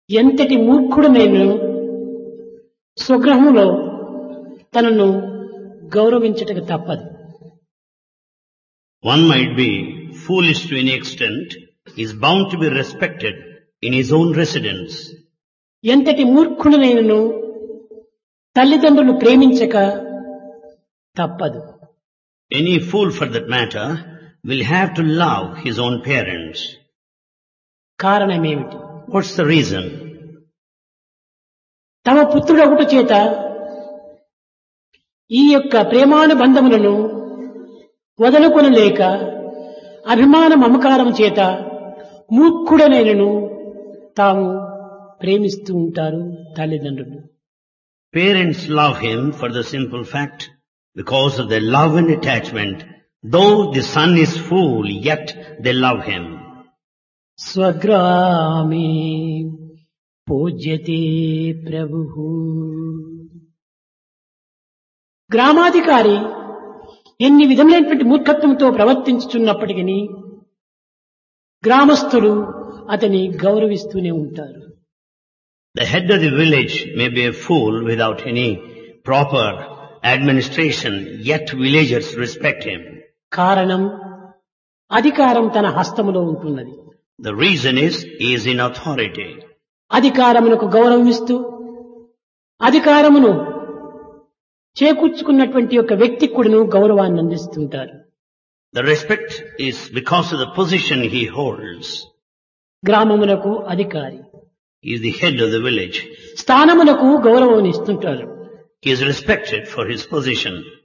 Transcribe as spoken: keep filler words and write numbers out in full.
ఎంతటి మూర్ఖుడు నేను స్వగృహంలో తనను గౌరవించటకు తప్పదు. One might be foolish to any extent, is bound to be respected in his own residence. ఎంతటి మూర్ఖుడు నేను తల్లిదండ్రులు ప్రేమించక తప్పదు. Any fool for that matter will have to love his own parents. కారణమేమిటి? What's the reason? తమ పుత్రుడొకట చేత ఈ యొక్క ప్రేమానుబంధములను వదలుకొనలేక అభిమాన మమకారం చేత మూర్ఖుడనైనను తాము ప్రేమిస్తూ ఉంటారు తల్లిదండ్రులు. Parents love him for the simple fact, because of their love and attachment, though the son is fool, yet they love him. స్వగ్రామే పూజ్యతే ప్రభుః. గ్రామాధికారి ఎన్ని విధములైనటువంటి మూర్ఖత్వంతో ప్రవర్తించుచున్నప్పటికీ గ్రామస్తులు అతని గౌరవిస్తూనే ఉంటారు. The head of the village may be a fool without any proper administration, yet villagers respect him. కారణం అధికారం తన హస్తములో ఉంటున్నది. The reason is he is in authority. అధికారమునకు గౌరవమిస్తూ అధికారమును చేకూర్చుకున్నటువంటి యొక్క వ్యక్తికి కూడాను గౌరవాన్ని అందిస్తుంటారు. The respect is because of the position he holds. గ్రామమునకు అధికారి, He is the head of the village. స్థానమునకు గౌరవం ఇస్తుంటారు. He is respected for his position.